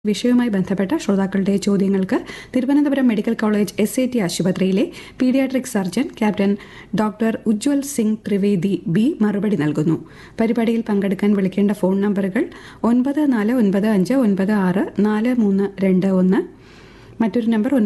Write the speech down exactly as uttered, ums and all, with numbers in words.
വിഷയവുമായി ബന്ധപ്പെട്ട ശ്രോതാക്കളുടെ ചോദ്യങ്ങൾക്ക് Thiruvananthapuram medical college S A T ആശുപത്രിയിലെ paediatric surgeon captain doctor Ujjwal Singh Trivedi B മറുപടി നൽകുന്നു. പരിപാടിയിൽ പങ്കെടുക്കാൻ വിളിക്കേണ്ട ഫോൺ നമ്പറുകൾ ഒൻപത് നാല് ഒൻപത് അഞ്ച് ഒൻപത് ആറ് നാല് മൂന്ന് രണ്ട് ഒന്ന്, മറ്റൊരു നമ്പർ